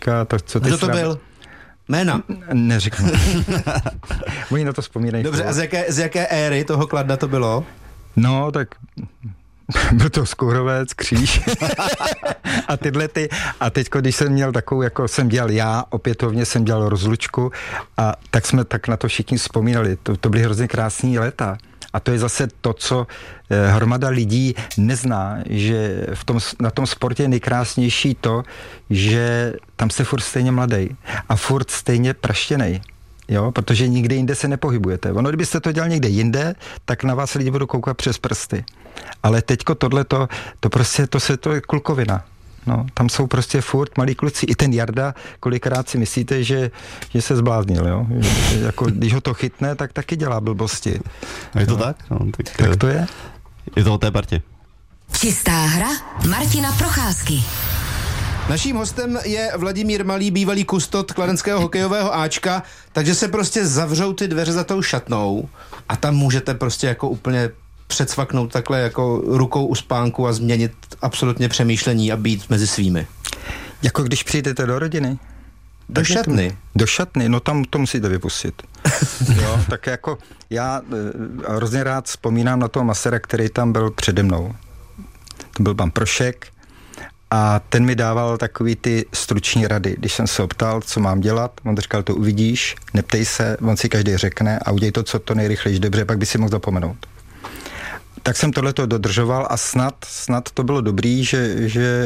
Ačka, to, co ty... Kdo to byl? Jména? Neřeknu. Oni na to vzpomínají. Dobře, a z jaké éry toho Kladna to bylo? No, tak byl to Skourovec, Kříž a tyhle ty. A teďko, když jsem měl takovou, jako jsem dělal já, opětovně jsem dělal rozlučku a tak jsme tak na to všichni vzpomínali. To byly hrozně krásný léta. A to je zase to, co hromada lidí nezná, že na tom sportě je nejkrásnější to, že tam jste furt stejně mladý a furt stejně praštěnej. Jo, protože nikde jinde se nepohybujete. Ono, kdybyste to dělal někde jinde, tak na vás lidi budou koukat přes prsty. Ale teďko tohleto, to je kulkovina. No, tam jsou prostě furt malí kluci. I ten Jarda, kolikrát si myslíte, že se zbláznil, jo? Jako, když ho to chytne, tak taky dělá blbosti. A je to tak? No, tak to je. Je to o té partě. Čistá hra Martina Procházky. Naším hostem je Vladimír Malý, bývalý kustot kladenského hokejového Ačka, takže se prostě zavřou ty dveře za tou šatnou a tam můžete prostě jako úplně předsvaknout takhle jako rukou u spánku a změnit absolutně přemýšlení a být mezi svými. Jako když přijdete do rodiny? Do šatny? Do šatny, no tam to musíte vypustit. Jo, tak jako já hrozně rád vzpomínám na toho masera, který tam byl přede mnou. To byl pan Prošek a ten mi dával takový ty struční rady. Když jsem se optal, co mám dělat, on říkal, to uvidíš, neptej se, on si každý řekne a udělej to, co to nejrychleji, dobře, pak by si mohl zapomenout. Tak jsem tohleto dodržoval a snad to bylo dobrý, že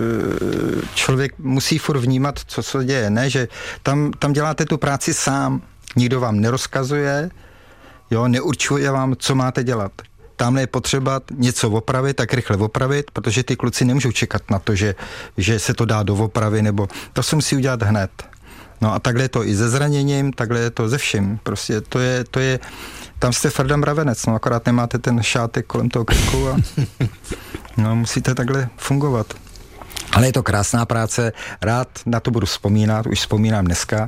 člověk musí furt vnímat, co se děje, ne, že tam děláte tu práci sám, nikdo vám nerozkazuje, jo, neurčuje vám, co máte dělat. Tamhle je potřeba něco opravit, tak rychle opravit, protože ty kluci nemůžou čekat na to, že se to dá do opravy, nebo to se musí udělat hned. No a takhle je to i se zraněním, takhle je to ze vším. Prostě to je tam jste Frda Mravenec, no akorát nemáte ten šátek kolem toho krku a no, musíte takhle fungovat. Ale je to krásná práce, rád na to budu vzpomínat, už vzpomínám dneska,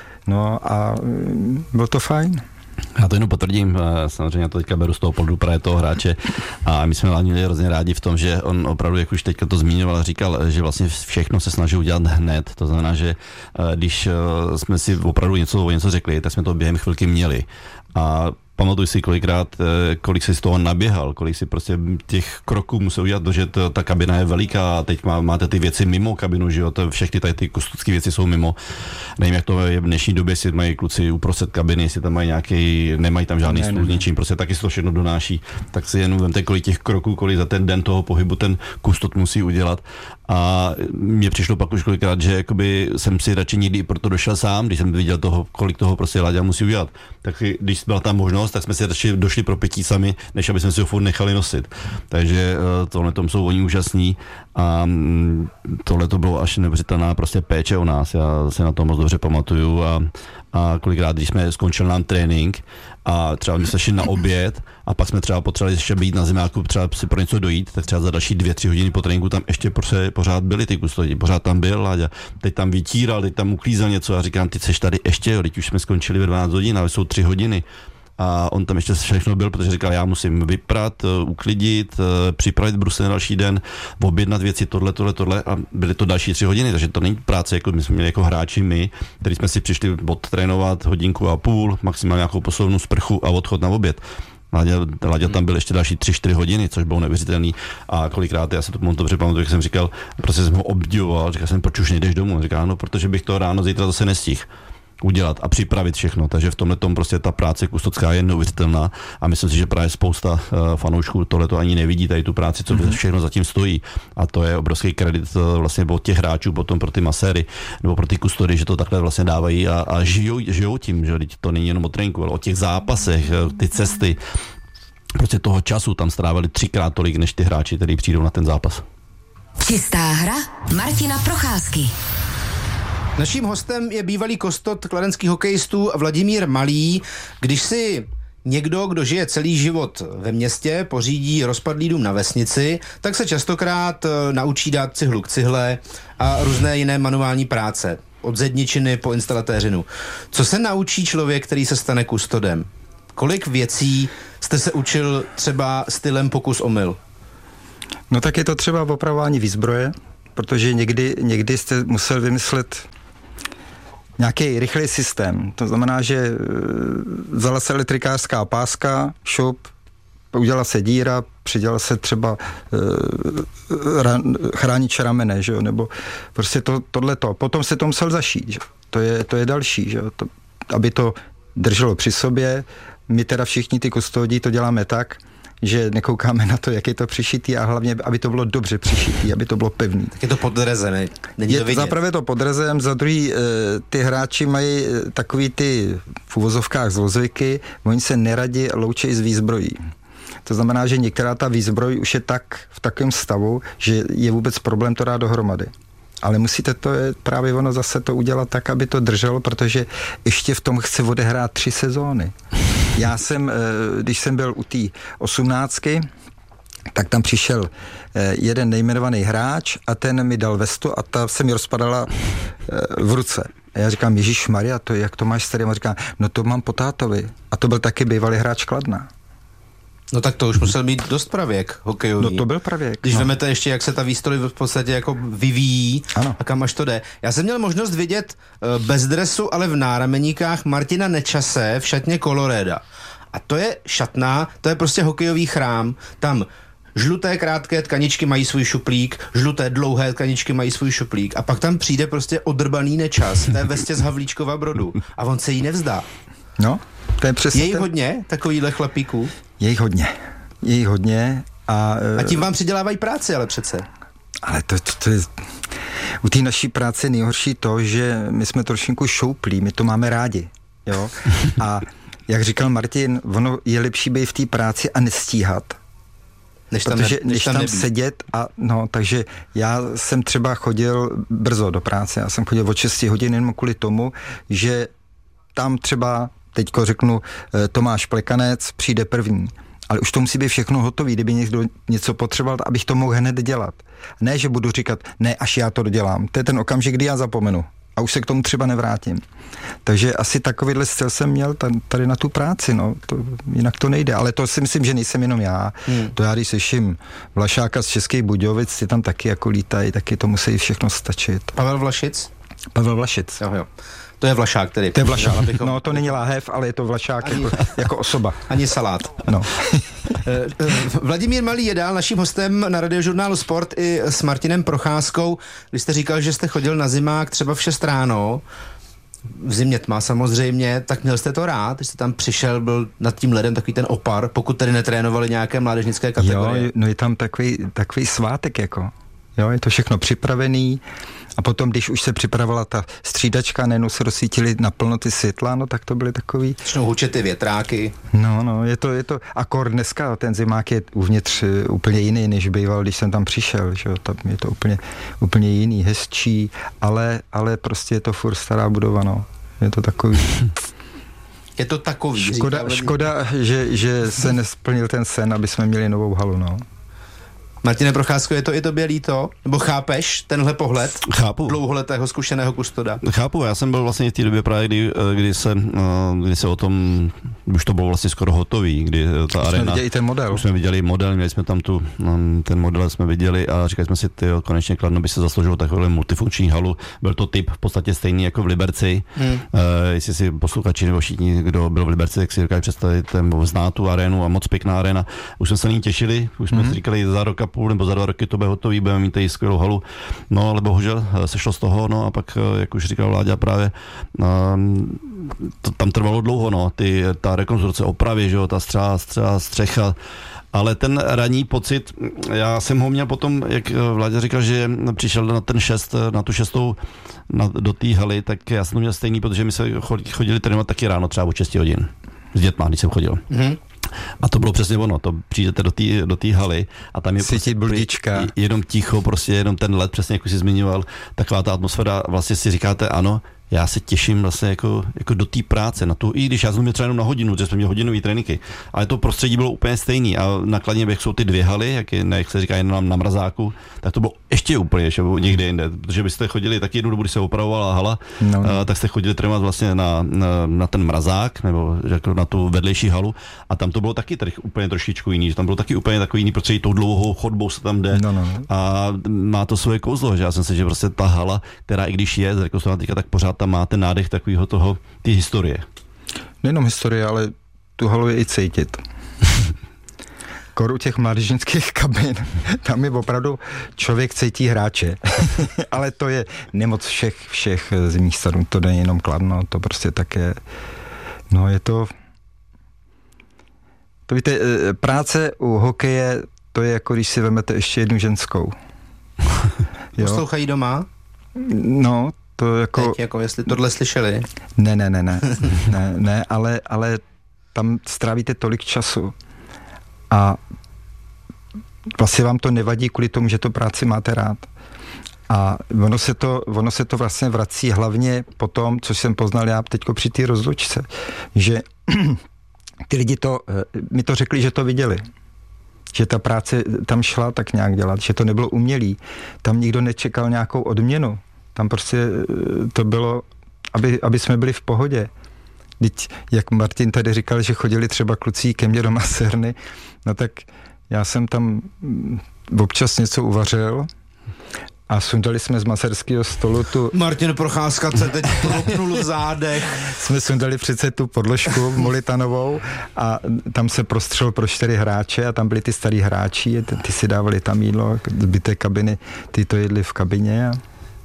no a bylo to fajn. Já to jenom potvrdím, samozřejmě to teďka beru z toho pohledu právě toho hráče a my jsme měli hrozně rádi v tom, že on opravdu, jak už teďka to zmiňoval, říkal, že vlastně všechno se snaží udělat hned, to znamená, že když jsme si opravdu něco řekli, tak jsme to během chvilky měli a pamatuj si kolikrát, kolik si z toho naběhal, kolik si prostě těch kroků musel udělat, že ta kabina je veliká a teď máte ty věci mimo kabinu, že jo, všechny tady ty kustodské věci jsou mimo. Nevím, jak to je v dnešní době, jestli mají kluci uprostřed kabiny, jestli tam mají nějaký, nemají tam žádný stůl, ničím, prostě taky se to všechno donáší. Tak si jenom vemte, kolik těch kroků, kolik za ten den toho pohybu ten kustot musí udělat. A mně přišlo pak už kolikrát, že jakoby jsem si radši nikdy proto došel sám, když jsem viděl toho, kolik toho prostě Láďa musí udělat. Tak když byla ta možnost, tak jsme si radši došli pro pití sami, než aby jsme si ho furt nechali nosit. Takže tohle tom jsou oni úžasní a tohle to bylo až neuvěřitelná prostě péče o nás. Já se na to moc dobře pamatuju a kolikrát, když jsme skončili nám trénink a třeba my jsme šli na oběd a pak jsme třeba potřebovali ještě být na zimáku, třeba si pro něco dojít, tak třeba za další 2-3 hodiny po tréninku tam ještě pořád byli ty kustodi, pořád tam byl Láďa, teď tam vytíral, teď tam uklízel něco a říkám, ty seš tady ještě, jo, teď už jsme skončili ve 12 hodin, ale jsou 3 hodiny. A on tam ještě všechno byl, protože říkal, já musím vyprat, uklidit, připravit brusle na další den, objednat věci, tohle a byly to další 3 hodiny, takže to není práce, jako my jsme měli jako hráči my, kteří jsme si přišli odtrénovat 1,5 hodiny, maximálně nějakou poslovnou sprchu a odchod na oběd. Láďa tam byl ještě další 3-4 hodiny, což bylo neuvěřitelný a kolikrát, já se to moc dobře pamatuju, jak jsem říkal, prostě jsem ho obdivoval, říkal jsem, proč už nejdeš domů? On říkal, no, protože bych to ráno zítra zase nestihl udělat a připravit všechno, takže v tomhle tom prostě ta práce kustodská je neuvěřitelná a myslím si, že právě spousta fanoušků tohleto ani nevidí, tady tu práci, co všechno zatím stojí a to je obrovský kredit vlastně od těch hráčů, potom pro ty maséry nebo pro ty kustody, že to takhle vlastně dávají a žijou tím, že to není jenom o tréninku, ale o těch zápasech, ty cesty, prostě toho času tam strávili 3krát tolik, než ty hráči, kteří přijdou na ten zápas. Čistá hra Martina Procházky. Naším hostem je bývalý kostot kladenských hokejistů Vladimír Malý. Když si někdo, kdo žije celý život ve městě, pořídí rozpadlý dům na vesnici, tak se častokrát naučí dát cihlu k cihle a různé jiné manuální práce. Od zedničiny po instalatéřinu. Co se naučí člověk, který se stane kustodem? Kolik věcí jste se učil třeba stylem pokus omyl? No tak je to třeba opravování výzbroje, protože někdy jste musel vymyslet nějaký rychlý systém. To znamená, že vzala se elektrikářská páska, šup, udělala se díra, přidělala se třeba chránič ramene, že jo? Nebo prostě tohleto. Potom se to musel zašít, že? To je další, že jo? Aby to drželo při sobě. My teda všichni ty kustodí to děláme tak, že nekoukáme na to, jak je to přišitý a hlavně, aby to bylo dobře přišitý, aby to bylo pevný. Tak je to pod drezem, není to vidět. Za prvé to pod drezem, za druhý ty hráči mají takový ty v uvozovkách zlozvyky, oni se neradi loučejí s výzbrojí. To znamená, že některá ta výzbroj už je tak v takovém stavu, že je vůbec problém to dát dohromady. Ale musíte to právě ono zase to udělat tak, aby to drželo, protože ještě v tom chce odehrát 3 sezóny. Já jsem, když jsem byl u té 18, tak tam přišel jeden nejmenovaný hráč a ten mi dal vestu a ta se mi rozpadala v ruce. A já říkám, Ježišmarja, jak to máš starý? A říkám, no to mám po tátovi. A to byl taky bývalý hráč Kladna. No tak to už musel být dost pravěk hokejový. No to byl pravěk. Když vemete ještě, jak se ta výstroj v podstatě jako vyvíjí, ano. A kam až to jde. Já jsem měl možnost vidět bez dresu, ale v nárameníkách Martina Nečase v šatně Coloreda. A to je šatna, to je prostě hokejový chrám. Tam žluté krátké tkaničky mají svůj šuplík, žluté dlouhé tkaničky mají svůj šuplík a pak tam přijde prostě odrbaný Nečas, to je vestě z Havlíčkova Brodu a on se jí nevzdá. No, to je přesně. Je jich hodně takovýhle chlapíků? Je jich hodně. A tím vám přidělávají práci, ale přece. Ale to je u té naší práce nejhorší to, že my jsme trošinku šouplí, my to máme rádi, jo. A jak říkal Martin, ono je lepší být v té práci a nestíhat, než tam sedět a no, takže já jsem třeba chodil brzo do práce, já jsem chodil od 6 hodin jenom kvůli tomu, že tam třeba teďko řeknu, Tomáš Plekanec přijde první, ale už to musí být všechno hotové, kdyby někdo něco potřeboval, abych to mohl hned dělat. Ne, že budu říkat, ne, až já to dodělám. To je ten okamžik, kdy já zapomenu a už se k tomu třeba nevrátím. Takže asi takovýhle styl jsem měl tady na tu práci, no, jinak to nejde, ale to si myslím, že nejsem jenom já. To já, když slyším Vlašáka z Českých Budějovic, ty tam taky jako lítají, taky to musí všechno stačit. Pavel Vlašic? Pavel Vlašic. Jo. To je Vlašák tedy. To je Vlašák. No, to není láhev, ale je to Vlašák jako osoba. Ani salát. No. Vladimír Malý je dál naším hostem na Radiožurnálu Sport i s Martinem Procházkou. Když jste říkal, že jste chodil na zimák třeba v 6 ráno, v zimě tma samozřejmě, tak měl jste to rád, když jste tam přišel, byl nad tím ledem takový ten opar, pokud tedy netrénovali nějaké mládežnické kategorie. Jo, no je tam takový svátek jako. Jo, je to všechno připravený a potom, když už se připravovala ta střídačka, najednou se rozsvítily naplno ty světla, no tak to byly takový... Začnou hučet ty větráky. No, je to akord dneska, ten zimák je uvnitř úplně jiný, než býval, když jsem tam přišel, že jo, tam je to úplně jiný, hezčí, ale prostě je to furt stará budova, no. Je to takový... Je to takový. Škoda, že se nesplnil ten sen, aby jsme měli novou halu, no. Martine Procházko, je to i tobě líto? Nebo chápeš tenhle pohled? Chápu. Dlouholetého zkušeného kustoda. Chápu, já jsem byl vlastně v té době právě, kdy se o tom, už to bylo vlastně skoro hotový, kdy ta arena... Jsme viděli ten model. Už jsme viděli model, měli jsme tam ten model jsme viděli a říkali jsme si, tyjo, konečně Kladno by se zasloužilo takovou multifunkční halu. Byl to typ v podstatě stejný jako v Liberci. Jestli si posluchači nebo všichni, kdo byl v Liberci, tak si říkají představit, zná tu arénu a moc pěkná arena. Už jsme se na ní těšili, už jsme si říkali za rok a půl nebo za 2 roky to bude hotový, budeme mít tady skvělou halu. No, ale bohužel sešlo z toho, no a pak, jak už říkal Vláďa právě, to tam trvalo dlouho, no, ta rekonstrukce opravy, že jo, ta střecha, ale ten ranní pocit, já jsem ho měl potom, jak Vláďa říkal, že přišel na tu šestou do té haly, tak já jsem to měl stejný, protože my se chodili trénovat taky ráno, třeba o 6 hodin s dětma, když jsem chodil. A to bylo přesně ono, to přijdete do té haly a tam je prostě jenom ticho, prostě jenom ten led, přesně jako jsi zmiňoval, taková ta atmosféra, vlastně si říkáte ano, já se těším vlastně jako do té práce, na tu, i když já jsem měl třeba jenom na hodinu, že jsme měli hodinový tréninky, ale to prostředí bylo úplně stejný a na Kladně jak jsou ty 2 haly, jak se říká jenom na Mrazáku, tak to bylo ještě úplně někde jinde, protože byste chodili taky jednu dobu, když se opravovala hala, tak jste chodili trénovat vlastně na ten Mrazák, nebo jako na tu vedlejší halu a tam to bylo taky úplně trošičku jiný, že tam bylo taky úplně takový jiný prostředí, tou dlouhou chodbou se tam jde a má to svoje kouzlo, že já jsem si, že prostě ta hala, která i když je zrekonstruována, tak pořád tam má ten nádech takového toho, ty historie. Nejenom historie, ale tu halu je i cítit. Koru těch mládežnických kabin, tam je opravdu člověk cítí hráče. Ale to je nemoc všech zimních stadionů, to není jenom Kladno, to prostě také, no je to víte, práce u hokeje, to je jako když si vezmete ještě jednu ženskou. Poslouchají doma? No, to jako... Teď, jako jestli tohle slyšeli. Ne, ale tam strávíte tolik času a vlastně vám to nevadí kvůli tomu, že to práci máte rád. A ono se to vlastně vrací hlavně po tom, co jsem poznal já teďko při té rozlučce, že ty lidi mi to řekli, že to viděli. Že ta práce tam šla tak nějak dělat, že to nebylo umělý. Tam nikdo nečekal nějakou odměnu. Tam prostě to bylo, aby jsme byli v pohodě. Teď, jak Martin tady říkal, že chodili třeba kluci ke mně do masérny, no tak já jsem tam občas něco uvařil a sundali jsme z masérského stolu tu... Martin Procházka se teď propnul v zádech. Jsme sundali přece tu podložku molitanovou a tam se prostřel pro 4 hráče a tam byli ty starý hráči, ty si dávali tam jídlo, zbyté kabiny, ty to jedli v kabině a...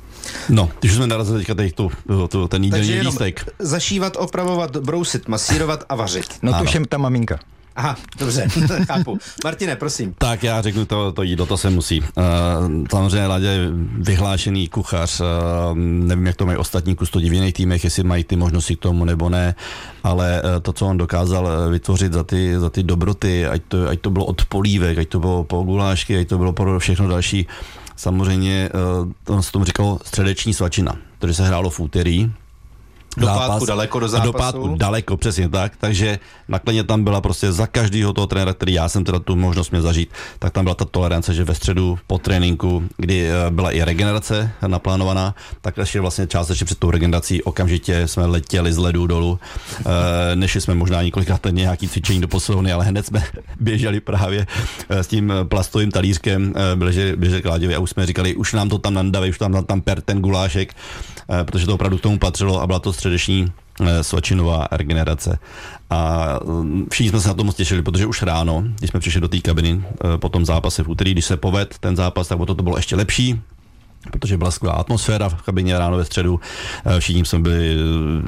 No, když jsme narazili teďka ten jídelní lístek. Zašívat, opravovat, brousit, masírovat a vařit. No to už je ta maminka. Aha, dobře, chápu. Martine, prosím. Tak já řeknu to jídlo, to se musí. Samozřejmě Láďa je vyhlášený kuchař, nevím, jak to mají ostatní kustodi v jiných týmech, jestli mají ty možnosti k tomu nebo ne, ale to, co on dokázal vytvořit za ty dobroty, ať to bylo od polívek, ať to bylo po gulášky, ať to bylo po všechno další. Samozřejmě on se tomu říkalo středeční svačina, protože se hrálo v úterý. Do pátku daleko do zápasu. Do pátku daleko, přesně tak. Takže na Kladně tam byla prostě za každého toho trenéra, který já jsem teda tu možnost měl zažít, tak tam byla ta tolerance, že ve středu po tréninku, kdy byla i regenerace naplánovaná, tak ještě vlastně částečně před tou regenerací okamžitě jsme letěli z ledu dolů. Nešli jsme možná několikrát nějaký cvičení do posilovny, ale hned jsme běželi právě s tím plastovým talířkem, běželi k Láďovi a už jsme říkali, už nám to tam nandavej, už tam per ten gulášek, protože to opravdu k tomu patřilo a byla to středeční svačinová regenerace. A všichni jsme se na to moc těšili, protože už ráno, když jsme přišli do té kabiny po tom zápase v úterý, když se povedl ten zápas, tak to bylo ještě lepší, protože byla skvělá atmosféra v kabině ráno ve středu, všichni jsme byli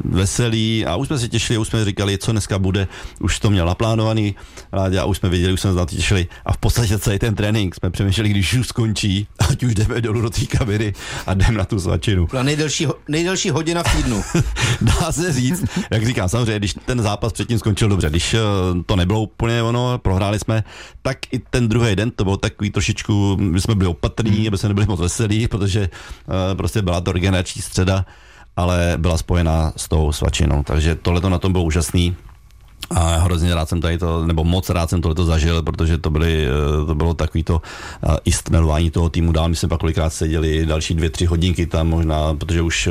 veselí a už jsme se těšili, už jsme říkali, co dneska bude, už to měl naplánovaný, a už jsme věděli, už jsme se na to těšili a v podstatě celý ten trénink jsme přemýšleli, když už skončí, ať už jdeme dolů do té kabiny a jdeme na tu svačinu. Byla nejdelší hodina v týdnu. Dá se říct, jak říkám, samozřejmě, když ten zápas předtím skončil dobře, když to nebylo úplně ono, prohráli jsme, tak i ten druhý den to bylo takový trošičku, my jsme byli opatrní, aby jsme nebyli moc veselí, protože prostě byla to regenerační středa, ale byla spojená s tou svačinou, takže tohleto na tom bylo úžasný a hrozně rád jsem tady to, nebo moc rád jsem tohleto zažil, protože to bylo takový to i stmelování toho týmu dál, my jsme pak kolikrát seděli další 2-3 hodinky tam možná, protože už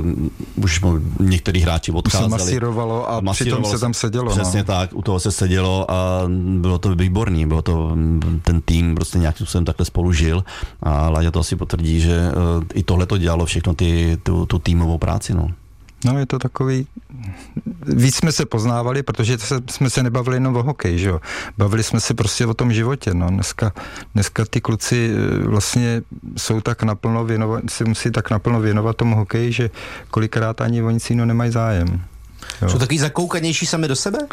některý hráči odcházeli. Už se masírovalo a přitom se tam sedělo. Přesně tak, u toho se sedělo a bylo to výborný, bylo to, ten tým prostě nějakým způsobem takhle spolu žil a Láďa to asi potvrdí, že i tohle to dělalo všechno tu týmovou práci, no. No, je to takový, víc jsme se poznávali, protože jsme se nebavili jenom o hokeji, že jo. Bavili jsme se prostě o tom životě, no. Dneska ty kluci vlastně jsou tak naplno si musí tak naplno věnovat tomu hokeji, že kolikrát ani o nic jiného nemají zájem. Jo. Jsou takový zakoukanější sami do sebe?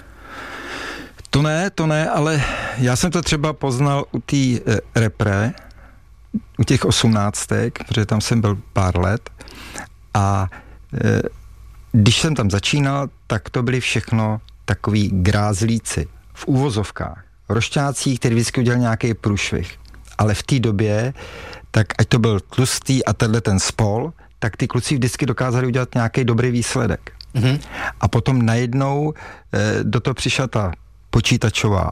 To ne, ale já jsem to třeba poznal u té repre, u těch 18, protože tam jsem byl pár let a když jsem tam začínal, tak to byli všechno takový grázlíci v úvozovkách. Rošťáci, který vždycky udělal nějaký průšvih. Ale v té době, tak ať to byl tlustý a tenhle ten spol, tak ty kluci vždycky dokázali udělat nějaký dobrý výsledek. A potom najednou do toho přišla ta počítačová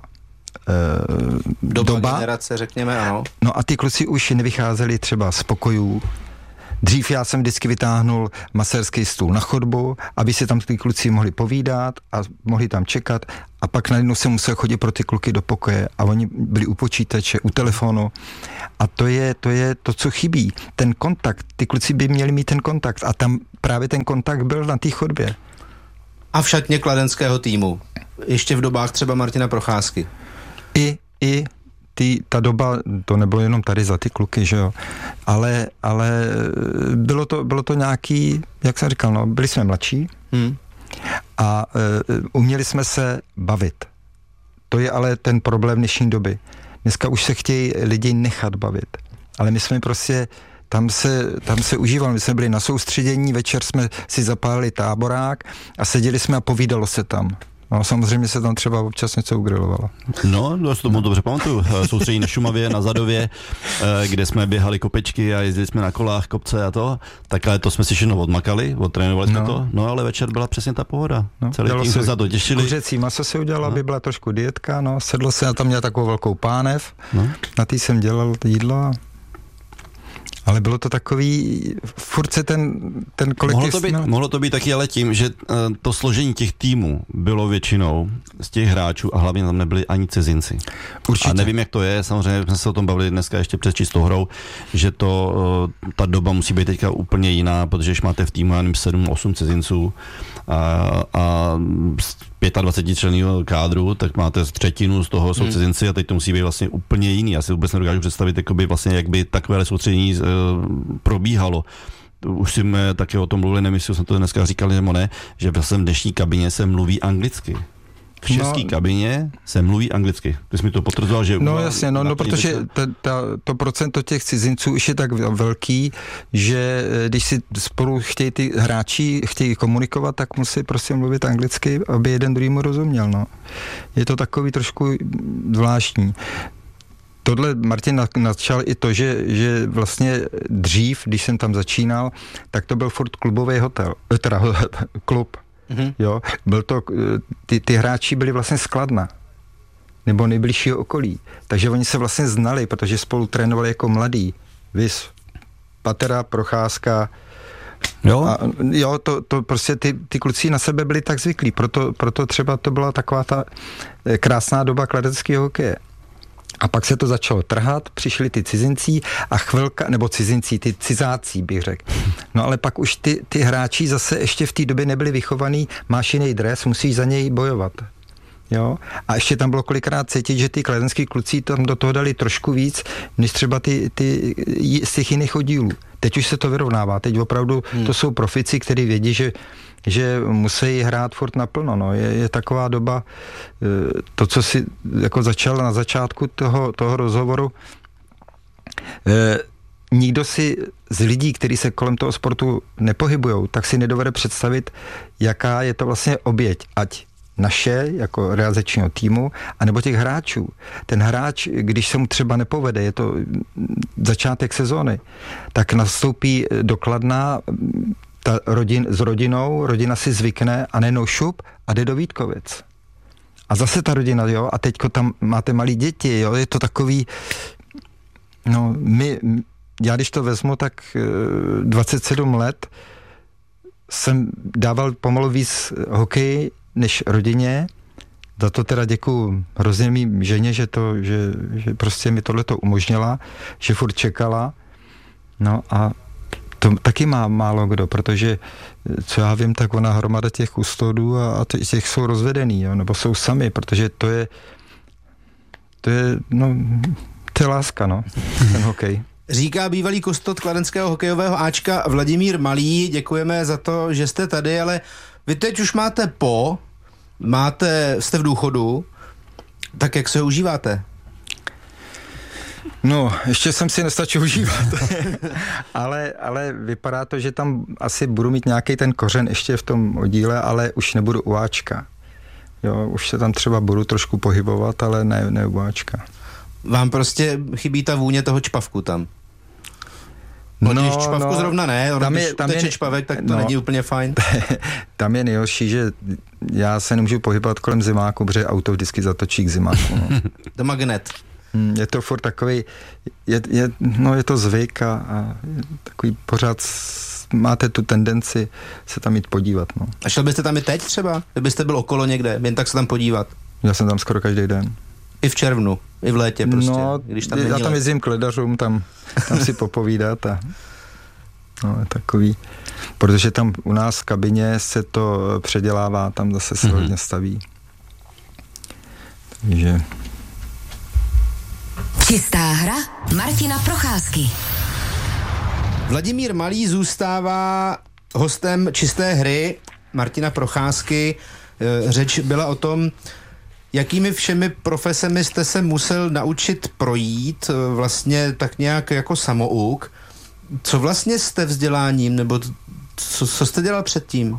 doba. Generace, řekněme, ano. No a ty kluci už nevycházeli třeba z pokojů. Dřív já jsem vždycky vytáhnul masérský stůl na chodbu, aby si tam ty kluci mohli povídat a mohli tam čekat, a pak najednou jsem musel chodit pro ty kluky do pokoje a oni byli u počítače, u telefonu, a to je to, co chybí. Ten kontakt, ty kluci by měli mít ten kontakt a tam právě ten kontakt byl na té chodbě. A v šatně kladenského týmu. Ještě v dobách třeba Martina Procházky. I ta doba, to nebylo jenom tady za ty kluky, že jo, ale bylo to nějaký, jak jsem říkal, no, byli jsme mladší a uměli jsme se bavit. To je ale ten problém dnešní doby. Dneska už se chtějí lidi nechat bavit, ale my jsme prostě tam se užívali, my jsme byli na soustředění, večer jsme si zapálili táborák a seděli jsme a povídalo se tam. No, samozřejmě se tam třeba občas něco ugrilovalo. No, já si tomu dobře pamatuju. Soustředí na Šumavě, na Zadově, kde jsme běhali kopečky a jezdili jsme na kolách, kopce a to. Tak ale to jsme si všechno odmakali, odtrénovali jsme to. No, ale večer byla přesně ta pohoda. No, celý tým se za to těšili. Kuřecí maso se udělala, aby byla trošku dietka, no, sedlo se a tam měla takovou velkou pánev. No. Na tý jsem dělal jídlo. Ale bylo to takový, furt se ten kolektiv... Mohlo to být taky ale tím, že to složení těch týmů bylo většinou z těch hráčů a hlavně tam nebyli ani cizinci. Určitě. A nevím, jak to je, samozřejmě jsme se o tom bavili dneska ještě před čistou hrou, že ta doba musí být teďka úplně jiná, protože když máte v týmu 7-8 cizinců a 25 členů kádru, tak máte třetinu z toho jsou cizinci a teď to musí být vlastně úplně jiný. Já si vůbec nedokážu představit, jakoby vlastně, jak by takové soustředění probíhalo. Už jsme také o tom mluvili, nevím, jestli jsem to dneska říkali nebo ne, že vlastně v dnešní kabině se mluví anglicky. V české kabině se mluví anglicky. Ty jsi mi to potvrzoval, že... No jasně, no protože to procento těch cizinců už je tak velký, že když si spolu chtějí ty hráči komunikovat, tak musí prostě mluvit anglicky, aby jeden druhýmu rozuměl, no. Je to takový trošku zvláštní. Tohle Martin načal i to, že vlastně dřív, když jsem tam začínal, tak to byl furt klubový hotel, teda klub. Jo, byl to, ty hráči byli vlastně z Kladna, nebo nejbližšího okolí, takže oni se vlastně znali, protože spolu trénovali jako mladí. Vys, Patera, Procházka, to prostě ty kluci na sebe byli tak zvyklí, proto třeba to byla taková ta krásná doba kladenského hokeje. A pak se to začalo trhat, přišli ty cizinci a chvilka, nebo cizinci, ty cizáci bych řekl. No ale pak už ty hráči zase ještě v té době nebyli vychovaný, máš jiný dres, musíš za něj bojovat. Jo? A ještě tam bylo kolikrát cítit, že ty kladenský kluci tam do toho dali trošku víc, než třeba ty z těch jiných oddílů. Teď už se to vyrovnává, teď opravdu to jsou profici, kteří vědí, že musí hrát furt naplno. No. Je taková doba, to, co si jako začal na začátku toho rozhovoru, nikdo si z lidí, kteří se kolem toho sportu nepohybujou, tak si nedovede představit, jaká je to vlastně oběť, ať naše, jako realizačního týmu, anebo těch hráčů. Ten hráč, když se mu třeba nepovede, je to začátek sezóny, tak nastoupí do Kladna s rodinou, rodina si zvykne a nejenom šup a jde do Vítkovic. A zase ta rodina, jo, a teďko tam máte malí děti, jo, je to takový, no, já když to vezmu, tak 27 let jsem dával pomalu víc hokej než rodině. Za to teda děkuju hrozně mým ženě, že prostě mi tohleto umožnila, že furt čekala. No a to taky má málo kdo, protože co já vím, tak ona hromada těch kustodů a těch jsou rozvedený, jo, nebo jsou sami, protože to je láska, no, ten hokej. Říká bývalý kustod kladenského hokejového Ačka Vladimír Malý. Děkujeme za to, že jste tady, ale vy teď už jste v důchodu, tak jak se ho užíváte? No, ještě jsem si nestačil užívat, ale vypadá to, že tam asi budu mít nějaký ten kořen ještě v tom oddíle, ale už nebudu u Ačka. Jo, už se tam třeba budu trošku pohybovat, ale ne u Ačka. Vám prostě chybí ta vůně toho čpavku tam? Když čpavku zrovna ne, když teče čpavek, tak to není úplně fajn. Tam je nejhorší, že já se nemůžu pohybovat kolem zimáku, protože auto vždycky zatočí k zimáku. No. To magnet. Je to furt takový, je to zvyk a takový pořád máte tu tendenci se tam jít podívat. No. A šel byste tam i teď třeba? Kdybyste byl okolo někde, jen tak se tam podívat? Já jsem tam skoro každý den. I v červnu, i v létě prostě. No, když tam já tam jezdím k ledařům, tam si popovídat a je takový, protože tam u nás v kabině se to předělává, tam zase se hodně staví. Takže... Čistá hra Martina Procházky. Vladimír Malý zůstává hostem čisté hry Martina Procházky. Řeč byla o tom, jakými všemi profesemi jste se musel naučit projít, vlastně tak nějak jako samouk. Co vlastně jste vzděláním, nebo co jste dělal předtím?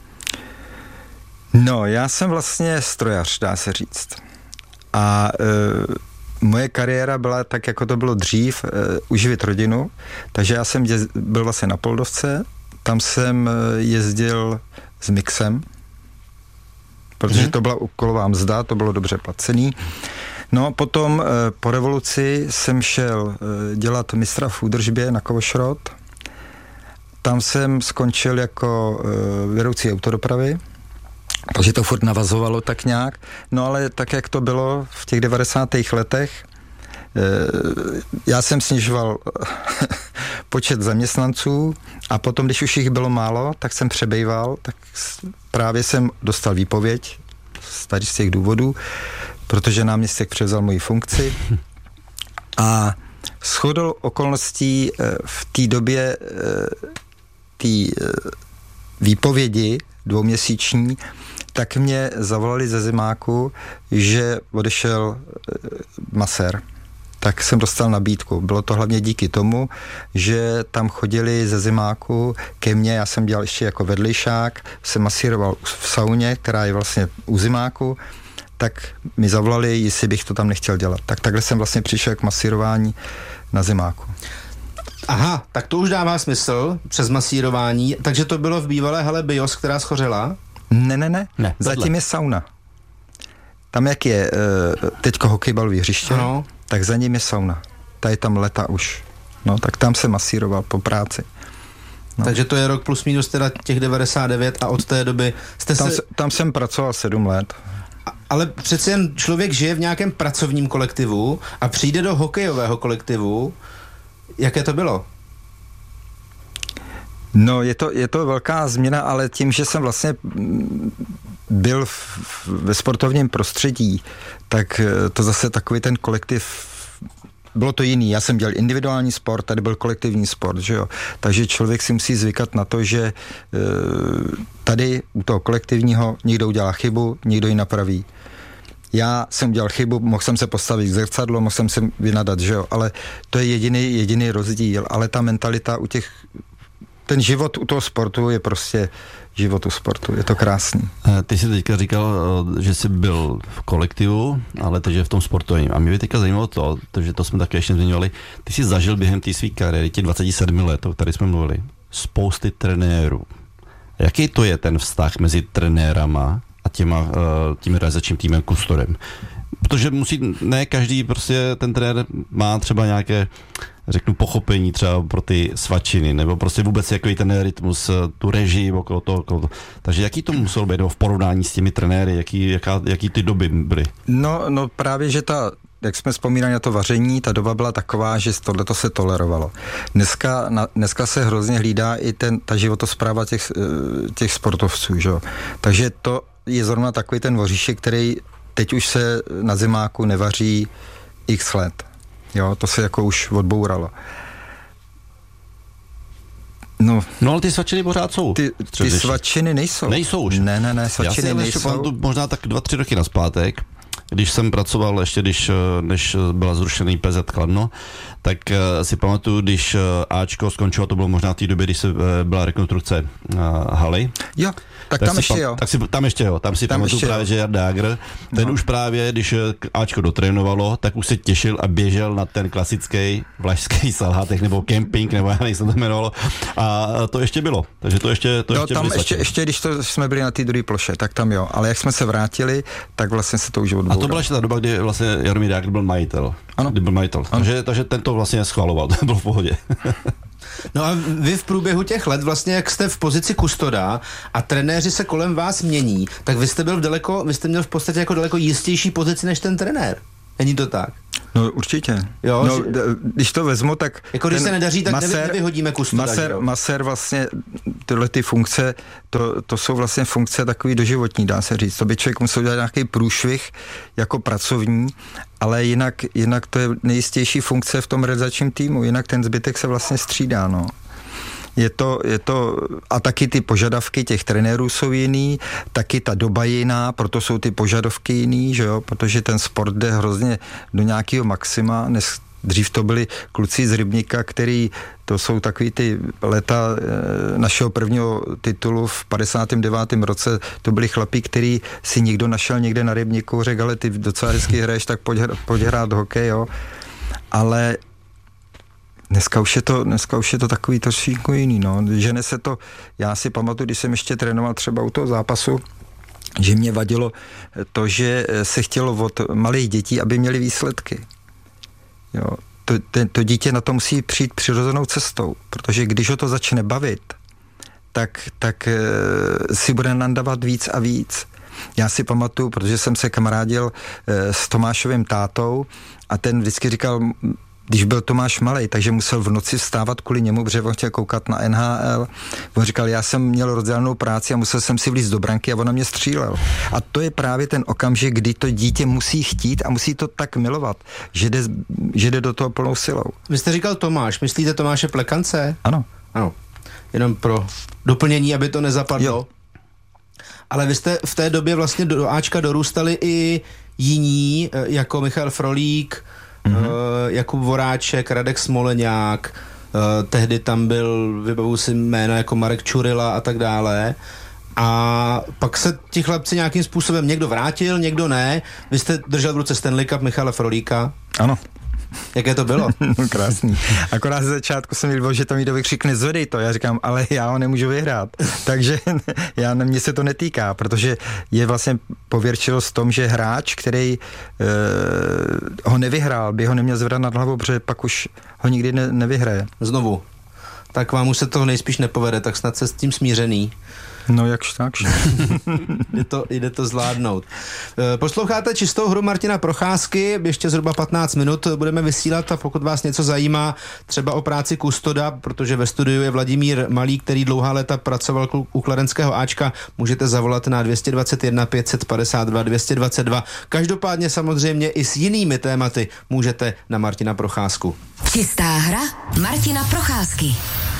No, já jsem vlastně strojař, dá se říct. A moje kariéra byla tak, jako to bylo dřív, uživit rodinu, takže já jsem byl vlastně na Poldovce, tam jsem jezdil s mixem, protože to byla úkolová mzda, to bylo dobře placený. No potom po revoluci jsem šel dělat mistra v údržbě na Kovošrot. Tam jsem skončil jako vedoucí autodopravy, takže to furt navazovalo tak nějak. No ale tak, jak to bylo v těch 90. letech, já jsem snižoval počet zaměstnanců a potom, když už jich bylo málo, tak jsem přebejval, tak právě jsem dostal výpověď z těch důvodů, protože náměstek převzal moji funkci a shodou okolností v té době té výpovědi dvouměsíční, tak mě zavolali ze zimáku, že odešel masér. Tak jsem dostal nabídku. Bylo to hlavně díky tomu, že tam chodili ze zimáku ke mně, já jsem dělal ještě jako vedlejšák, jsem masíroval v sauně, která je vlastně u zimáku, tak mi zavolali, jestli bych to tam nechtěl dělat. Tak takhle jsem vlastně přišel k masírování na zimáku. Aha, tak to už dává smysl přes masírování, takže to bylo v bývalé hale BIOS, která schořela? Ne. Zatím je sauna. Tam jak je teďko hokejbalový hřiště, tak za ním je sauna. Ta je tam leta už. No, tak tam se masíroval po práci. No. Takže to je rok plus minus teda těch 99 a od té doby jste tam jsem pracoval 7 let. Ale přece jen člověk žije v nějakém pracovním kolektivu a přijde do hokejového kolektivu. Jaké to bylo? No, je to velká změna, ale tím, že jsem vlastně byl ve sportovním prostředí, tak to zase takový ten kolektiv, bylo to jiný. Já jsem dělal individuální sport, tady byl kolektivní sport, že jo. Takže člověk si musí zvykat na to, že tady u toho kolektivního někdo udělá chybu, někdo ji napraví. Já jsem udělal chybu, mohl jsem se postavit k zrcadlo, mohl jsem se vynadat, že jo, ale to je jediný rozdíl, ale ta mentalita ten život u toho sportu je prostě život u sportu, je to krásný. Ty jsi teďka říkal, že jsi byl v kolektivu, ale teď je v tom sportovním. A mě by teďka zajímalo to, že to jsme také ještě zmiňovali, ty jsi zažil během té své kariéry, těch 27 let, o kterých jsme mluvili, spousty trenérů. Jaký to je ten vztah mezi trenérama a tím realizačním týmem Custorem? Protože ne každý prostě ten trenér má třeba nějaké, řeknu, pochopení třeba pro ty svačiny, nebo prostě vůbec jaký ten rytmus, tu režii okolo toho. Takže jaký to muselo být v porovnání s těmi trenéry, jaký ty doby byly? No právě, že jak jsme vzpomínali na to vaření, ta doba byla taková, že tohleto se tolerovalo. Dneska se hrozně hlídá i ta životospráva těch sportovců, že? Takže to je zrovna takový ten voříšek, který teď už se na zimáku nevaří x let. Jo, to se jako už odbouralo. No ale ty svačiny pořád jsou. Ty svačiny nejsou. Nejsou už. Ne, svačiny nejsou. Já si možná tak 2-3 roky nazpátek, když jsem pracoval ještě, než byla zrušený PZ Kladno, tak si pamatuju, když Ačko skončilo, to bylo možná v té době, když se byla rekonstrukce haly. Jo, tak tam ještě jo. Tam si pamatuju právě, že Jarda Jágr, ten už právě, když Ačko dotrénovalo, tak už se těšil a běžel na ten klasický vlašský salhátek nebo kemping, nebo já nejsem to jmenovalo. A to ještě bylo. Takže to ještě tam ještě, když jsme byli na té druhé ploše, tak tam jo. Ale jak jsme se vrátili, tak vlastně se to už odbouralo. A to byla ještě ta doba, kdy vlastně Jaromír Jágr byl majitel. Ano. Takže ten to vlastně schvaloval, to bylo v pohodě. No a vy v průběhu těch let, vlastně jak jste v pozici kustoda a trenéři se kolem vás mění, tak vy jste měl v podstatě jako daleko jistější pozici než ten trenér. Není to tak? No určitě. Jo, no, když to vezmu, tak... Jako když se nedaří, tak nevyhodíme kustoda. Masér vlastně, tyhle ty funkce, to jsou vlastně funkce takový doživotní, dá se říct. To by člověk musel dělat nějaký průšvih jako pracovní, ale jinak to je nejistější funkce v tom realizačním týmu, jinak ten zbytek se vlastně střídá, no. Je to, a taky ty požadavky těch trenérů jsou jiný, taky ta doba je jiná, proto jsou ty požadavky jiný, že jo, protože ten sport jde hrozně do nějakého maxima. Dřív to byli kluci z Rybníka, to jsou takový ty leta našeho prvního titulu v 59. roce, to byli chlapí, který si někdo našel někde na Rybníku, řekl, ale ty docela hezky hraješ, tak pojď hrát hokej, jo. Ale Dneska už je to takový trošku jiný, no. Žene se to, já si pamatuju, když jsem ještě trénoval třeba u toho zápasu, že mě vadilo to, že se chtělo od malých dětí, aby měli výsledky. Jo. To dítě na to musí přijít přirozenou cestou, protože když ho to začne bavit, tak si bude nandavat víc a víc. Já si pamatuju, protože jsem se kamarádil s Tomášovým tátou a ten vždycky říkal, když byl Tomáš malej, takže musel v noci vstávat kvůli němu, protože on chtěl koukat na NHL. On říkal, já jsem měl rozdělenou práci a musel jsem si vlízt do branky a on na mě střílel. A to je právě ten okamžik, kdy to dítě musí chtít a musí to tak milovat, že jde do toho plnou silou. Vy jste říkal Tomáš, myslíte Tomáše Plekance? Ano. Jenom pro doplnění, aby to nezapadlo. Jo. Ale vy jste v té době vlastně do Ačka dorůstali i jiní, jako Michal Frolík, Jakub Voráček, Radek Smoleňák, tehdy tam byl, vybavuji si jména jako Marek Čurila a tak dále. A pak se ti chlapci nějakým způsobem někdo vrátil, někdo ne. Vy jste držel v ruce Stanley Cup Michala Frolíka. Ano. Jaké to bylo? No krásný. Akorát ze začátku jsem líbil, že to mi vykřikne zvedej to. Já říkám, ale já ho nemůžu vyhrát. Takže mně se to netýká, protože je vlastně pověrčilost v tom, že hráč, který ho nevyhrál, by ho neměl zvedat nad hlavou, protože pak už ho nikdy nevyhraje. Znovu. Tak vám už se toho nejspíš nepovede, tak snad se s tím smířený. No jakž takž. Jde to zvládnout. Posloucháte Čistou hru Martina Procházky, ještě zhruba 15 minut budeme vysílat a pokud vás něco zajímá, třeba o práci kustoda, protože ve studiu je Vladimír Malý, který dlouhá léta pracoval u kladenského Ačka, můžete zavolat na 221 552 222. Každopádně samozřejmě i s jinými tématy můžete na Martina Procházku. Čistá hra Martina Procházky.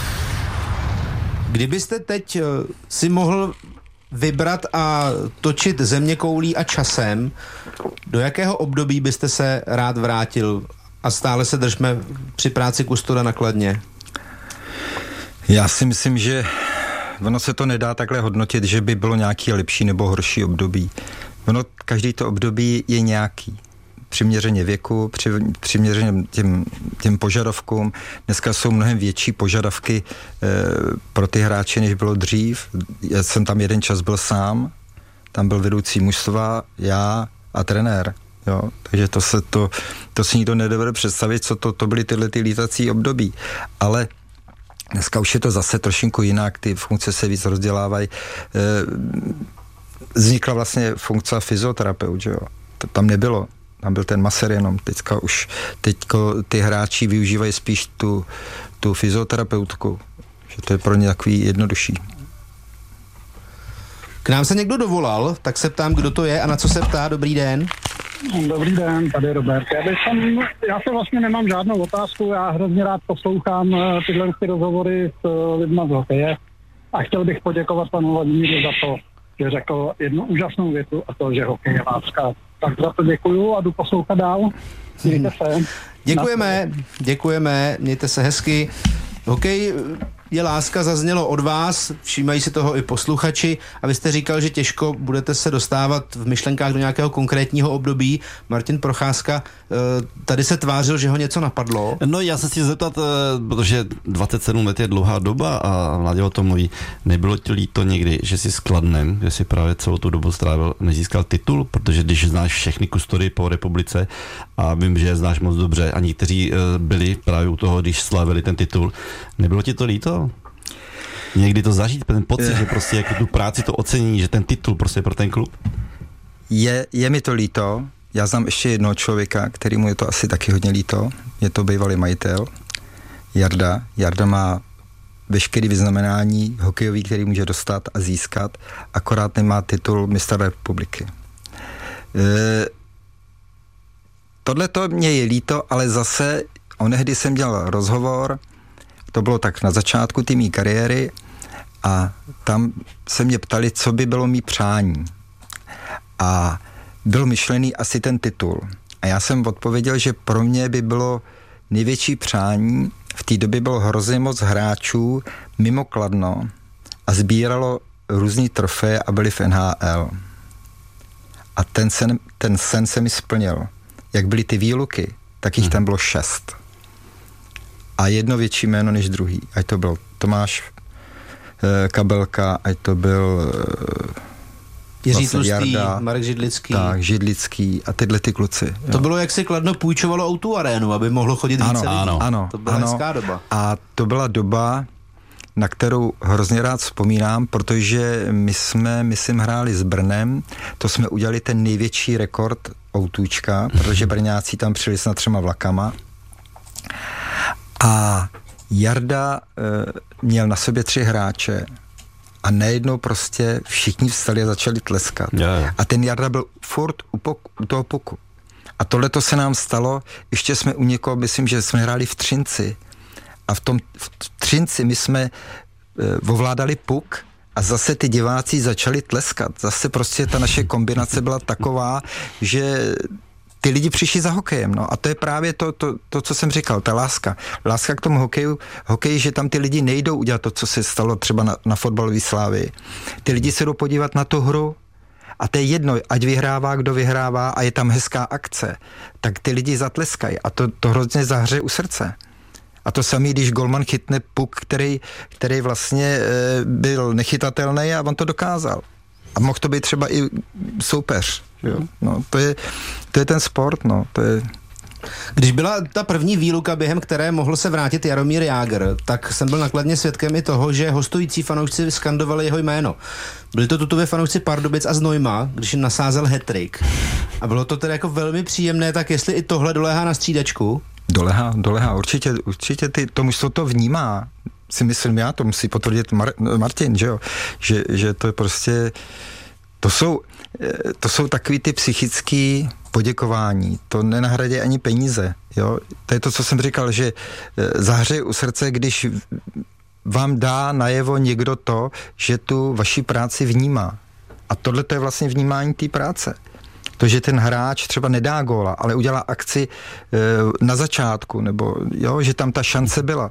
Kdybyste teď si mohl vybrat a točit zeměkoulí a časem, do jakého období byste se rád vrátil? A stále se držme při práci kustoda na Kladně. Já si myslím, že ono se to nedá takhle hodnotit, že by bylo nějaký lepší nebo horší období. Ono, každý to období je nějaký. Přiměřeně věku, přiměřeně těm požadavkům. Dneska jsou mnohem větší požadavky pro ty hráče, než bylo dřív. Já jsem tam jeden čas byl sám, tam byl vedoucí mužstva, já a trenér. Jo? Takže to si nikdo nedovede představit, co to byly tyhle ty lítací období. Ale dneska už je to zase trošinku jinak, ty funkce se víc rozdělávají. Vznikla vlastně funkce fyzioterapeut, že jo? To tam nebylo. Tam byl ten masér jenom. Teďko ty hráči využívají spíš tu fyzioterapeutku. Že to je pro ně takový jednodušší. K nám se někdo dovolal, tak se ptám, kdo to je a na co se ptá. Dobrý den. Dobrý den, tady Robert. Já se vlastně nemám žádnou otázku, já hrozně rád poslouchám tyhle rozhovory s lidma z hokeje a chtěl bych poděkovat panu Vladimíru za to, že řekl jednu úžasnou větu a to, že hokej je láska. Tak za to děkuju a jdu poslouchat dál. Mějte se. Děkujeme, mějte se hezky. Hokej je láska zaznělo od vás, všímají si toho i posluchači a vy jste říkal, že těžko budete se dostávat v myšlenkách do nějakého konkrétního období. Martin Procházka tady se tvářil, že ho něco napadlo. No já se chci zeptat, protože 27 let je dlouhá doba a Mladě o tom mluví. Nebylo ti líto někdy, že jsi s Kladnem, kde jsi právě celou tu dobu strávil, nezískal titul? Protože když znáš všechny kustory po republice a vím, že je znáš moc dobře a někteří byli právě u toho, když slavili ten titul, nebylo ti to líto? Někdy to zažít, ten pocit, že prostě jako tu práci, to ocenění, že ten titul prostě pro ten klub? Je mi to líto. Já znám ještě jednoho člověka, kterému je to asi taky hodně líto. Je to bývalý majitel, Jarda. Jarda má veškerý vyznamenání hokejový, který může dostat a získat, akorát nemá titul mistra republiky. Tohle to mě je líto, ale zase onehdy jsem dělal rozhovor, to bylo tak na začátku té mý kariéry a tam se mě ptali, co by bylo mý přání. A byl myšlený asi ten titul. A já jsem odpověděl, že pro mě by bylo největší přání, v té době bylo hrozně moc hráčů mimo Kladno a sbíralo různý trofeje a byli v NHL. A ten sen se mi splnil. Jak byly ty výluky, tak jich tam bylo 6. A jedno větší jméno než druhý. Ať to byl Tomáš Kabelka, ať to byl Jiří Tlustý, Marek Židlický. Tak, Židlický a tyhle ty kluci. Jo. To bylo, jak se Kladno půjčovalo o tu arénu, aby mohlo chodit více lidí. Ano. To byla hezká doba. A to byla doba, na kterou hrozně rád vzpomínám, protože my jsme, myslím, hráli s Brnem, to jsme udělali ten největší rekord Outůčka, protože Brňáci tam přijeli snad 3 vlakama. A Jarda měl na sobě 3 hráče a najednou prostě všichni vstali a začali tleskat. A ten Jarda byl furt u toho puku. A tohle to se nám stalo, ještě jsme u někoho, myslím, že jsme hráli v Třinci. A v Třinci my jsme ovládali puk a zase ty diváci začali tleskat. Zase prostě ta naše kombinace byla taková, že ty lidi přišli za hokejem, no. A to je právě to, co jsem říkal, ta láska. Láska k tomu hokeji, že tam ty lidi nejdou udělat to, co se stalo třeba na fotbalové Slávii. Ty lidi se jdou podívat na tu hru a to je jedno, ať vyhrává, kdo vyhrává a je tam hezká akce, tak ty lidi zatleskají a to hrozně zahře u srdce. A to samý, když golman chytne puk, který vlastně byl nechytatelný a on to dokázal. A mohl to být třeba i soupeř. Jo? No, to je ten sport, no, to je... Když byla ta první výluka, během které mohl se vrátit Jaromír Jágr, tak jsem byl nakladně svědkem i toho, že hostující fanoušci skandovali jeho jméno. Byli to tutově fanoušci Pardubic a Znojma, když jim nasázel hat-trick. A bylo to tedy jako velmi příjemné, tak jestli i tohle doléhá na střídačku? Doléhá, určitě to mužstvo to vnímá, si myslím já, to musí potvrdit Martin, že jo, že to je prostě, to jsou takový ty psychický poděkování, to nenahradí ani peníze, jo, to je to, co jsem říkal, že zahřeje u srdce, když vám dá najevo někdo to, že tu vaši práci vnímá. A tohle to je vlastně vnímání té práce. To, že ten hráč třeba nedá góla, ale udělá akci na začátku, nebo jo, že tam ta šance byla.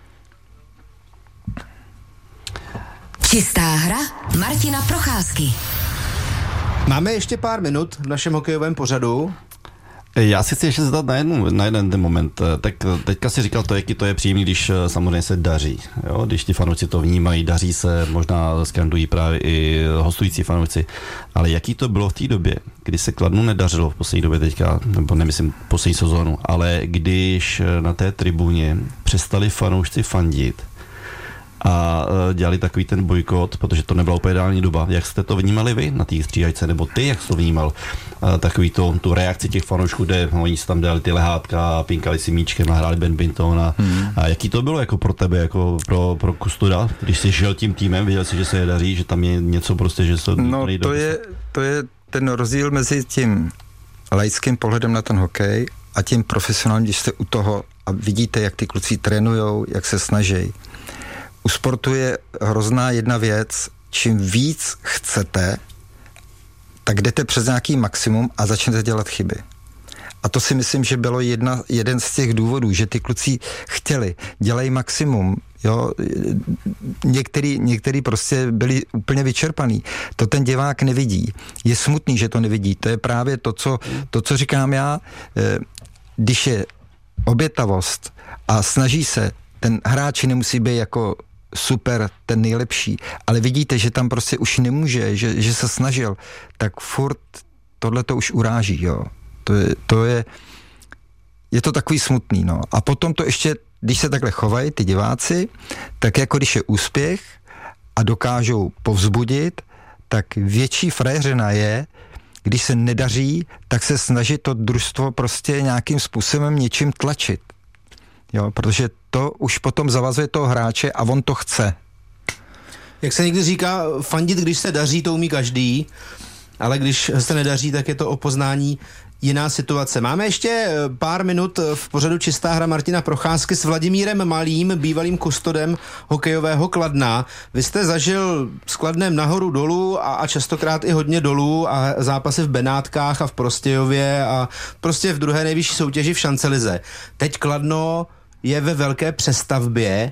Čistá hra Martina Procházky. Máme ještě pár minut v našem hokejovém pořadu. Já si chci ještě zeptat na jeden ten moment. Tak teďka si říkal to, jaký to je příjemný, když samozřejmě se daří. Jo? Když ti fanoušci to vnímají, daří se, možná skandují právě i hostující fanoušci. Ale jaký to bylo v té době, kdy se Kladnu nedařilo v poslední době teďka, nebo nemyslím poslední sezónu, ale když na té tribuně přestali fanoušci fandit a dělali takový ten bojkot, protože to nebyla úplně ideální doba. Jak jste to vnímali vy na té střídačce, nebo ty, jak jsi to vnímal? Takový tu reakci těch fanoušků, kde oni si tam dali ty lehátka, pinkali si míčkem, nahráli badminton a jaký to bylo jako pro tebe, jako pro kustoda, když jsi žil tím týmem, viděl jsi, že se je daří, že tam je něco prostě, že se no, to je ten rozdíl mezi tím laickým pohledem na ten hokej a tím profesionálním, když jste u toho a vidíte, jak ty kluci trénujou, jak se snaží. U sportu je hrozná jedna věc, čím víc chcete, tak jdete přes nějaký maximum a začnete dělat chyby. A to si myslím, že bylo jeden z těch důvodů, že ty kluci chtěli, dělají maximum. Jo, některý prostě byli úplně vyčerpaný. To ten divák nevidí. Je smutný, že to nevidí. To je právě to, co říkám já, když je obětavost a snaží se, ten hráč nemusí být jako super, ten nejlepší, ale vidíte, že tam prostě už nemůže, že se snažil, tak furt tohle to už uráží, jo. Je to takový smutný, no. A potom to ještě, když se takhle chovají ty diváci, tak jako když je úspěch a dokážou povzbudit, tak větší frajeřina je, když se nedaří, tak se snaží to družstvo prostě nějakým způsobem něčím tlačit. Jo, protože to už potom zavazuje toho hráče a on to chce. Jak se někdy říká, fandit, když se daří, to umí každý, ale když se nedaří, tak je to o poznání jiná situace. Máme ještě pár minut v pořadu Čistá hra Martina Procházky s Vladimírem Malým, bývalým kustodem hokejového Kladna. Vy jste zažil s Kladnem nahoru dolů a častokrát i hodně dolů a zápasy v Benátkách a v Prostějově a prostě v druhé nejvyšší soutěži v Šancelize. Teď Kladno je ve velké přestavbě.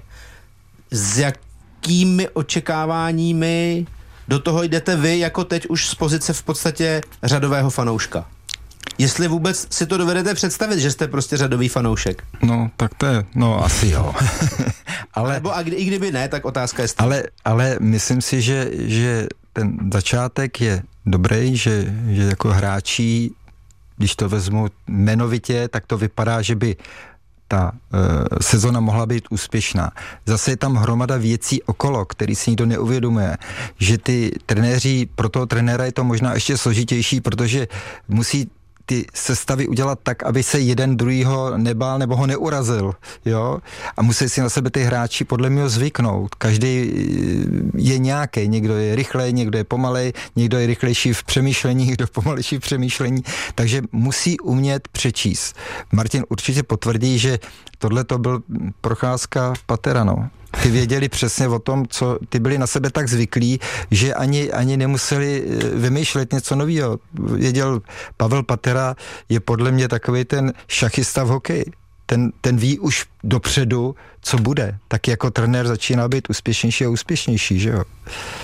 S jakými očekáváními do toho jdete vy, jako teď už z pozice v podstatě řadového fanouška? Jestli vůbec si to dovedete představit, že jste prostě řadový fanoušek. No, tak to je, no asi jo. Ale, nebo i kdyby ne, tak otázka je ale myslím si, že ten začátek je dobrý, že jako hráči, když to vezmu jmenovitě, tak to vypadá, že by ta sezona mohla být úspěšná. Zase je tam hromada věcí okolo, který si nikdo neuvědomuje, že ty trenéři, pro toho trenéra je to možná ještě složitější, protože musí ty sestavy udělat tak, aby se jeden druhýho nebál nebo ho neurazil, jo? A musí si na sebe ty hráči podle mě zvyknout. Každý je nějaký, někdo je rychlej, někdo je pomalej, někdo je rychlejší v přemýšlení, někdo pomalejší v přemýšlení, takže musí umět přečíst. Martin určitě potvrdí, že tohle to byl Procházka Patera, no. Ty věděli přesně o tom, co ty byli na sebe tak zvyklí, že ani nemuseli vymýšlet něco nového. Věděl, Pavel Patera je podle mě takový ten šachista v hokeji. Ten ví už dopředu, co bude. Tak jako trenér začíná být úspěšnější a úspěšnější, že jo?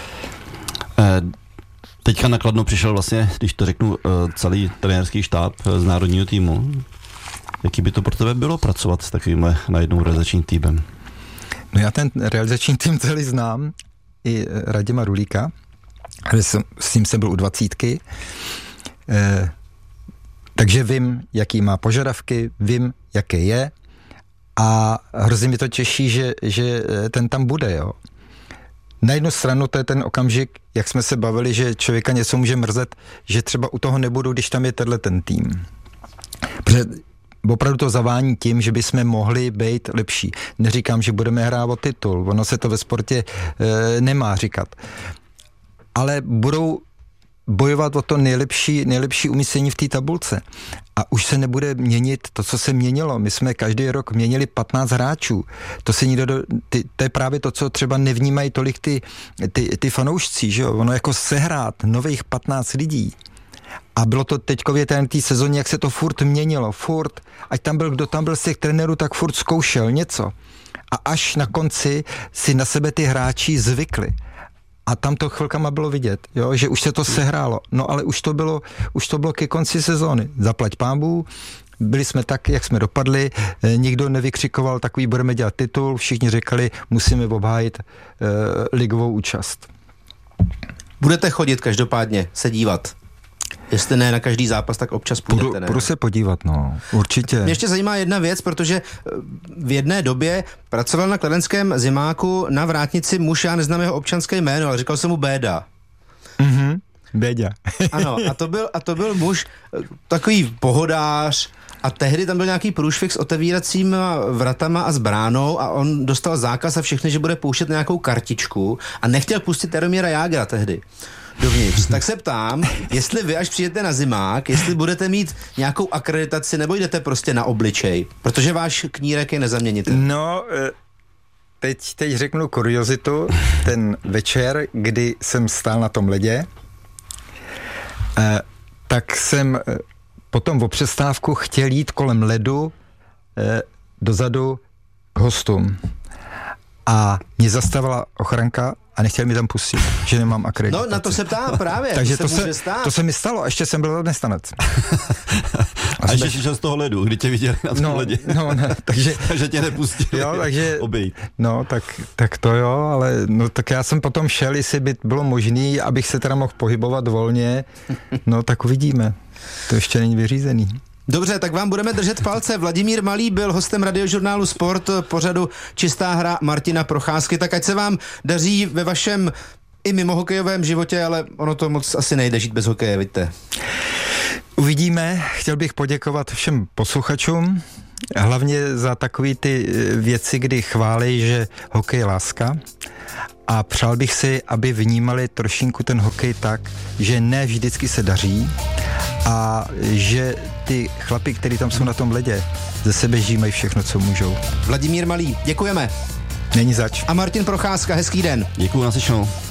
Teďka na Kladno přišel vlastně, když to řeknu, celý trenérský štáb z národního týmu. Jaký by to pro tebe bylo pracovat s takovým najednou realizačním týmem? No já ten realizační tým celý znám, i Radima Rulíka, s ním jsem byl u 20. Takže vím, jaký má požadavky, vím, jaký je a hrozně mě to těší, že ten tam bude, jo. Na jednu stranu to je ten okamžik, jak jsme se bavili, že člověka něco může mrzet, že třeba u toho nebudu, když tam je ten tým. Protože opravdu to zavání tím, že bychom mohli být lepší. Neříkám, že budeme hrát o titul, ono se to ve sportě nemá říkat. Ale budou bojovat o to nejlepší umístění v té tabulce. A už se nebude měnit to, co se měnilo. My jsme každý rok měnili 15 hráčů. To se to je právě to, co třeba nevnímají tolik ty fanoušci, že jo? Ono jako sehrát nových 15 lidí. A bylo to teďkově té sezóně, jak se to furt měnilo, ať tam byl, kdo tam byl z těch trenérů, tak furt zkoušel něco. A až na konci si na sebe ty hráči zvykli. A tam to chvilkama bylo vidět, jo, že už se to sehrálo. No ale už to bylo ke konci sezóny. Zaplať pánbů, byli jsme tak, jak jsme dopadli, nikdo nevykřikoval takový, budeme dělat titul, všichni řekli, musíme obhájit ligovou účast. Budete chodit každopádně, se dívat? Jestli ne na každý zápas, tak občas půjdete, ne? Budu se podívat, no, určitě. Mě ještě zajímá jedna věc, protože v jedné době pracoval na kladenském zimáku na vrátnici muž, já neznám jeho občanské jméno, ale říkal jsem mu Béda. Béďa. Ano, a to byl muž, takový pohodář, a tehdy tam byl nějaký průšvih s otevíracími vratama a s bránou a on dostal zákaz a všechny, že bude pouštět nějakou kartičku a nechtěl pustit Jaromíra Jágra tehdy dovnitř. Tak se ptám, jestli vy, až přijdete na zimák, jestli budete mít nějakou akreditaci nebo jdete prostě na obličej, protože váš knírek je nezaměnitelný. No, teď řeknu kuriozitu. Ten večer, kdy jsem stál na tom ledě, tak jsem potom o přestávku chtěl jít kolem ledu dozadu k hostům. A mě zastavila ochranka a nechtěl mi tam pustit, že nemám akreditaci. No, na to se ptám právě. Takže to se mi stalo, a ještě jsem byl zaměstnanec. A ještě šel z toho ledu, kdy tě viděli na tom ledě. No, ne, takže tě nepustili obejít. No, tak to jo, ale no, tak já jsem potom šel, jestli by bylo možné, abych se teda mohl pohybovat volně, no tak uvidíme. To ještě není vyřízený. Dobře, tak vám budeme držet palce. Vladimír Malý byl hostem Radiožurnálu Sport pořadu Čistá hra Martina Procházky, tak ať se vám daří ve vašem i mimo hokejovém životě, ale ono to moc asi nejde žít bez hokeje, vidíte. Uvidíme. Chtěl bych poděkovat všem posluchačům, hlavně za takové ty věci, kdy chválí, že hokej je láska. A přál bych si, aby vnímali trošinku ten hokej tak, že ne vždycky se daří a že ty chlapi, kteří tam jsou na tom ledě, ze sebe žijí všechno, co můžou. Vladimír Malý, děkujeme. Není zač. A Martin Procházka, hezký den. Děkuju, naslyšenou.